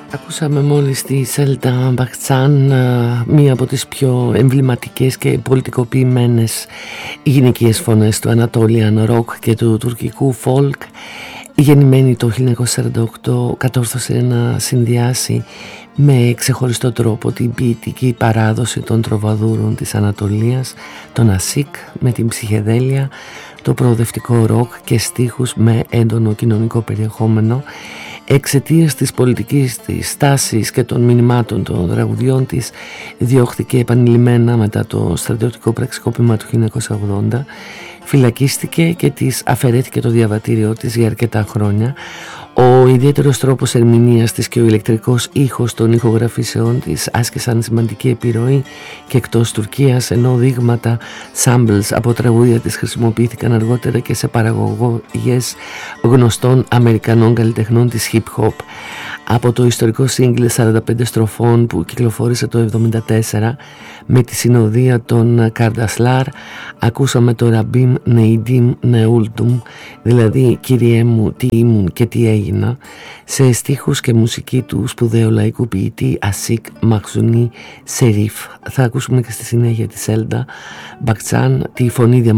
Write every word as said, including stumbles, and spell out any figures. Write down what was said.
Ακούσαμε μόλις τη Σέλτα Μπαχτσάν, μία από τις πιο εμβληματικές και πολιτικοποιημένες γυναικείες φωνές του Anatolian Rock και του τουρκικού folk. Γεννημένη το χίλια εννιακόσια σαράντα οκτώ, κατόρθωσε να συνδυάσει με ξεχωριστό τρόπο την ποιητική παράδοση των τροβαδούρων της Ανατολίας, τον ασίκ με την ψυχεδέλεια, το προοδευτικό ροκ και στίχους με έντονο κοινωνικό περιεχόμενο. Εξαιτίας της πολιτικής της στάσης και των μηνυμάτων των τραγουδιών της, διώχθηκε επανειλημμένα μετά το στρατιωτικό πραξικόπημα του χίλια εννιακόσια ογδόντα, φυλακίστηκε και της αφαιρέθηκε το διαβατήριό της για αρκετά χρόνια. Ο ιδιαίτερος τρόπος ερμηνείας της και ο ηλεκτρικός ήχος των ηχογραφήσεών της άσκησαν σημαντική επιρροή και εκτός Τουρκίας, ενώ δείγματα samples από τραγούδια της χρησιμοποιήθηκαν αργότερα και σε παραγωγές γνωστών Αμερικανών καλλιτεχνών της hip hop. Από το ιστορικό single σαράντα πέντε στροφών που κυκλοφόρησε το εβδομήντα τέσσερα με τη συνοδεία των Καρντασλάρ, ακούσαμε το Ραμπίμ Νεϊντίμ Νεούλτουμ, δηλαδή «Κύριέ μου, τι ήμουν και τι έγινα», σε στίχους και μουσική του σπουδαίου λαϊκού ποιητή Ασίκ Μαχζουνί Σερίφ. Θα ακούσουμε και στη συνέχεια τη Σέλτα Μπαχτσάν, τη φωνή